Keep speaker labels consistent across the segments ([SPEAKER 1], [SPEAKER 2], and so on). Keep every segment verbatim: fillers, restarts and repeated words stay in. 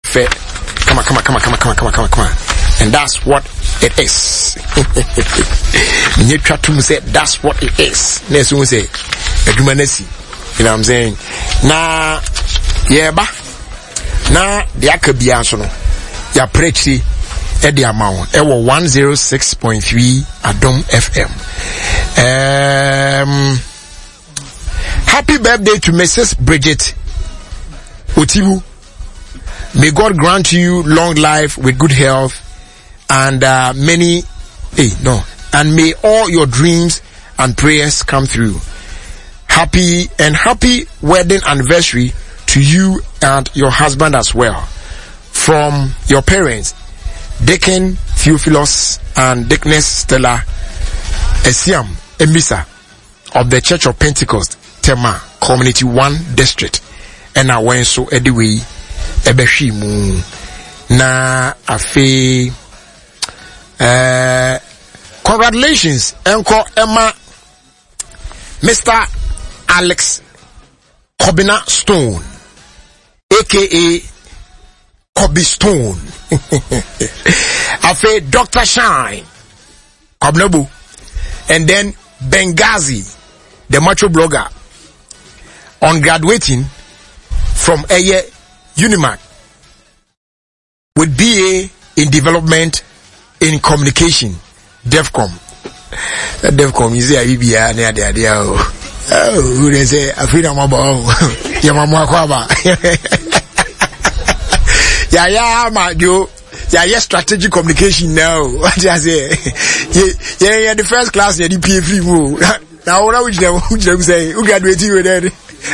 [SPEAKER 1] Fair. Come on, come on, come on, come on, come on, come on, come on, come on. And that's what it is. You try to say that's what it is. Next one say, Edumanesi. You know what I'm saying? Now, yeah, ba. Now, the Akabi answer no. Ya prechi at the amount. It was one oh six point three Adom F M. Um, happy birthday to Missus Bridget Otibu. May God grant you long life with good health and uh, many, hey, no, and may all your dreams and prayers come through. Happy and happy wedding anniversary to you and your husband as well. From your parents, Deacon Theophilus and Deaconess Stella Esiam Emisa of the Church of Pentecost, Tema, Community one District. And I went so anyway, Ebeshimu na afe. Uh, congratulations, Uncle Emma, Mister Alex Kobina Stone, aka Kobe Stone. Afe Doctor Shine, Kobnabu, and then Benghazi, the macho blogger, on graduating from Eye Unimac with B A in development in communication, DEFCOM. DEFCOM is a B B A near the idea. Oh, who they say, I feel I'm about Yamama Kwaba. Yeah, yeah, my Joe. Yeah, yeah, strategic communication now. What do I say? Yeah, yeah, the first class, yeah, the P F E. Now, what would you say? Who graduated with that?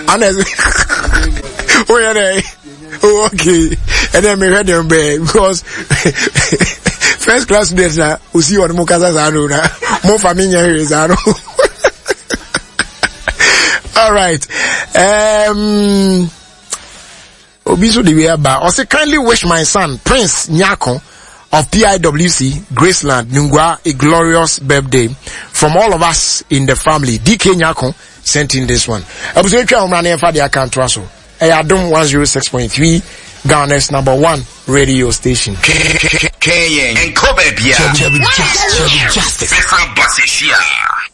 [SPEAKER 1] Oh, yeah, they. Oh, okay. And then me heard them because first class students na usi wa mukasa zano na mo familia here zano. All right. Um. Obiso the way about. Also kindly wish my son Prince Nyako of P I W C Graceland Nungwa a glorious birthday from all of us in the family. D K Nyako sent in this one. Obiso etwa umrane fa dia kan to aso. Adom one oh six point three Ghana's number one radio station.
[SPEAKER 2] K K K and Kobe Bia. Justice.